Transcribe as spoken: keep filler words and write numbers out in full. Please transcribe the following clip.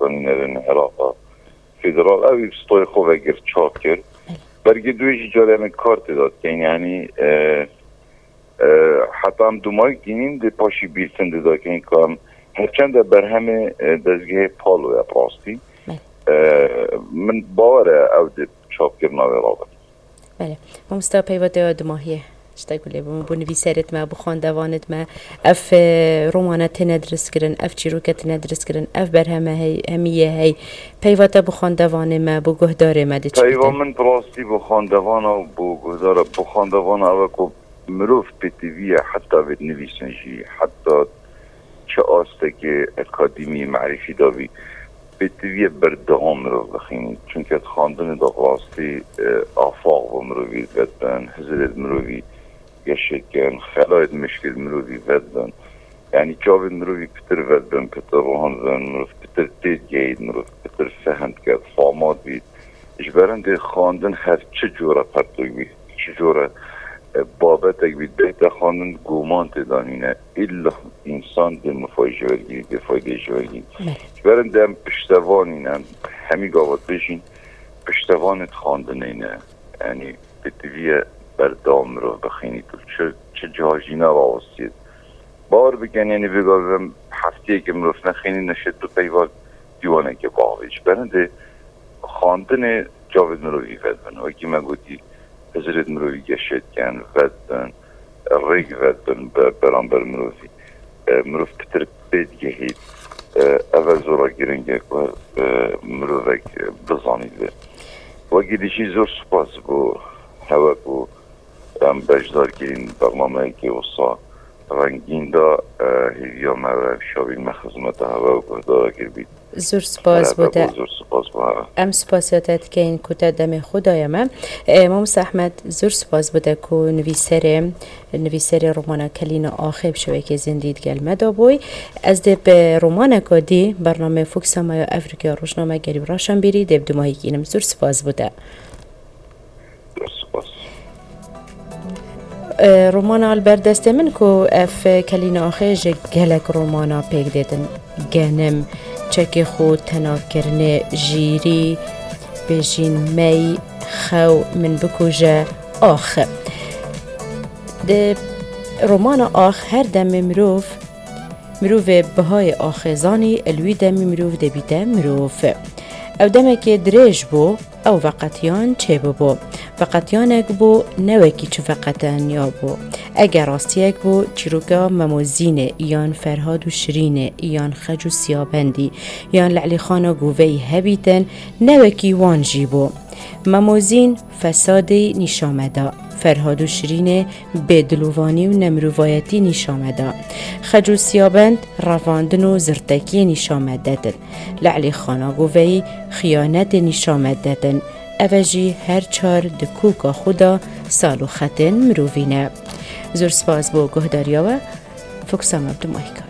کانی نرن عراقا فدرال اوی ستای خوب اگر چاپ کرد برگی دویش جاره همه کارت داد که یعنی حتی هم دومای گینین ده پاشی بیرسن ده داد که این کام هرچند بر همه دزگه پالو یا پراستی من باوره او ده چاپ کرد ناوی رابط. بله ممستا پیوته دماهیه اشتاق لي بو نویسرت ما بو خواندوانت ما اف رومانات ندرس کرن اف چیروکت ندرس کرن اف برهمه هی همیه هی پیوته بو خواندوان ما بو گهدار ما ده چی پیوه من براستی بو خواندوان و بو گهدار بو خواندوان او که مروف پیتیویه حتی بید نویسنجی حتی چه آسته که اکادیمی معرفی داوی پیتیویه بردهام مروف بخینید چون که خواندن دا براستی آفاق و مروفی بدن حضرت مروفی گشتن خلاید مشکل مروفی بدن یعنی جاوید مروفی پتر بدن پتر روحان بدن مروف پتر دید گید مروف پتر فهمد کرد فاماد بید اجبرن ده خواندن هر چه جوره پرتوی بید چه جوره بابت اگه بید بهت خواندن گومان تدانینه ایلا انسان ده مفای جوالگیری ده فایده جوالگیری اجبرن ده هم پشتوانینه همی گاوات بشین پشتوانت خواندن اینه یعنی بتویه بردام رو بخینید چه چه جاجینه راستید بار بگن یعنی بگم هفته که مروف نخینی نشد تو پیوال دیوانه که باقیش برنده خواندن جاوید مروفی ودن و که من گوتی حضرت مروفی گشت کن ودن ریگ ودن بران بر مروفی مروف پتر بید گهید اول زورا گرنگه که مروفک بزانید و گیدیشی زور سپاس بو هوا بو ام بجدار که این برنامه که وصا رنگین دا هیویا مرا شابین مخزمت هوا و گهدارا که بید زور سپاس بوده زور سپاس بوده ام سپاسیاتت که این کتا دم خدایم ماموس احمد زور سپاس بوده که نویسر نویسر رومانا کلینا آخب شوی که زندید گل مدا بوی از دب رومانا کدی برنامه فوکسا مایا افریقیا روشنامه گریب راشن بیری دب دومایی که اینم زور سپاس بوده رومانا البردست من کو اف کلینا آخیج گلک رومانا پیک دیدن گنم چکی خود تناف کرنه جیری بجین می خو من بکوجه آخ ده رومانا آخ هر دم مروف مروف بهای آخزانی الوی دم مروف دبیده مروف او دمه که دریج بو او وقتیان چه بو وقتیانک بو نوکی چو وقتان یا بو اگر راستیک بو چیروکا مموزینه ایان فرهاد و شرینه ایان خج و سیابندی ایان لعلی خانا گووی هبیتن نوکی وانجی بو مموزین فسادی نشامده فرهاد و شرینه بدلوانی و نمروایتی نشامده خج و سیابند رواندن و زرتکی نشامده دن لعلی خانا گووی خیانت نشامده دن اوجی هر چار دکوکا خدا سالو خطن مرووینه زور سپاس بو گهداریا و فکسام عبدالماهیکا